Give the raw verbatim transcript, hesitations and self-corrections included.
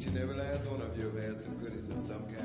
Each and every last one of you have had some goodies of some kind.